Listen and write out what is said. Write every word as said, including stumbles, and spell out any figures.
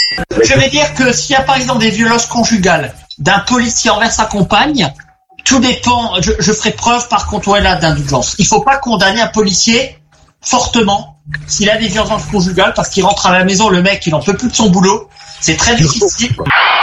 Je vais dire que s'il y a par exemple des violences conjugales d'un policier envers sa compagne, tout dépend, je, je ferai preuve par contre ouais, là d'indulgence. Il faut pas condamner un policier fortement s'il a des violences conjugales parce qu'il rentre à la maison, le mec il en peut plus de son boulot, c'est très difficile.